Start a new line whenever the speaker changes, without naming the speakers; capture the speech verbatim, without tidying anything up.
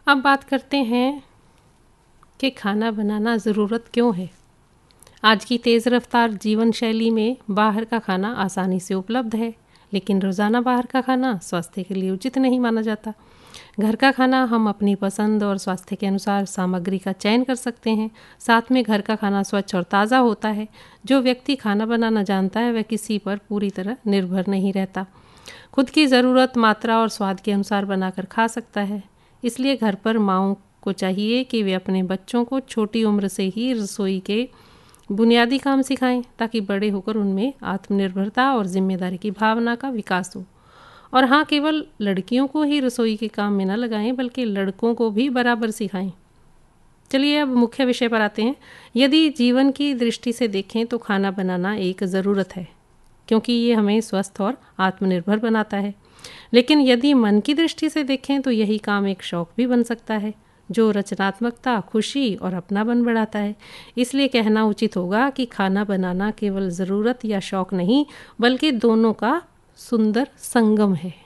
अब बात करते हैं कि खाना बनाना ज़रूरत क्यों है। आज की तेज़ रफ्तार जीवन शैली में बाहर का खाना आसानी से उपलब्ध है, लेकिन रोज़ाना बाहर का खाना स्वास्थ्य के लिए उचित नहीं माना जाता। घर का खाना हम अपनी पसंद और स्वास्थ्य के अनुसार सामग्री का चयन कर सकते हैं। साथ में घर का खाना स्वच्छ और ताज़ा होता है। जो व्यक्ति खाना बनाना जानता है वह किसी पर पूरी तरह निर्भर नहीं रहता। खुद की ज़रूरत, मात्रा और स्वाद के अनुसार बनाकर खा सकता है। इसलिए घर पर माँओं को चाहिए कि वे अपने बच्चों को छोटी उम्र से ही रसोई के बुनियादी काम सिखाएं, ताकि बड़े होकर उनमें आत्मनिर्भरता और जिम्मेदारी की भावना का विकास हो। और हाँ, केवल लड़कियों को ही रसोई के काम में न लगाएं, बल्कि लड़कों को भी बराबर सिखाएं। चलिए अब मुख्य विषय पर आते हैं। यदि जीवन की दृष्टि से देखें तो खाना बनाना एक ज़रूरत है, क्योंकि ये हमें स्वस्थ और आत्मनिर्भर बनाता है। लेकिन यदि मन की दृष्टि से देखें तो यही काम एक शौक भी बन सकता है, जो रचनात्मकता, खुशी और अपनापन बढ़ाता है। इसलिए कहना उचित होगा कि खाना बनाना केवल ज़रूरत या शौक नहीं, बल्कि दोनों का सुंदर संगम है।